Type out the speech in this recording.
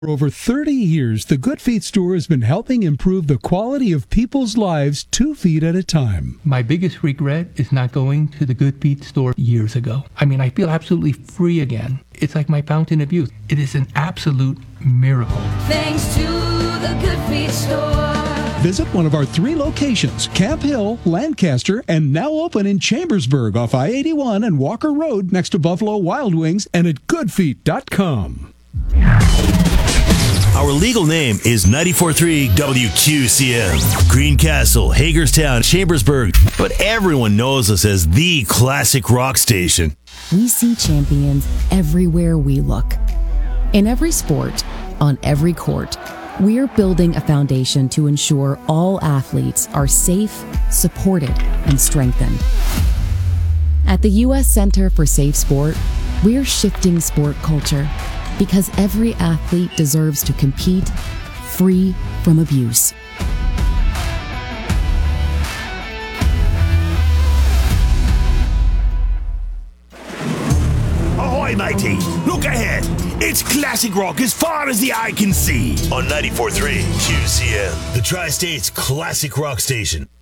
For over 30 years, the Good Feet store has been helping improve the quality of people's lives 2 feet at a time. My biggest regret is not going to the Good Feet store years ago. I feel absolutely free again. It's like my fountain of youth. It is an absolute miracle. Thanks to the Good Feet store. Visit one of our 3 locations, Camp Hill, Lancaster, and now open in Chambersburg off I-81 and Walker Road next to Buffalo Wild Wings and at goodfeet.com. Our legal name is 94.3 WQCM. Greencastle, Hagerstown, Chambersburg, but everyone knows us as the classic rock station. We see champions everywhere we look. In every sport, on every court, we're building a foundation to ensure all athletes are safe, supported, and strengthened. At the U.S. Center for Safe Sport, we're shifting sport culture because every athlete deserves to compete free from abuse. Ahoy, matey! Look ahead! It's classic rock as far as the eye can see. On 94.3 QCM, the Tri-State's classic rock station.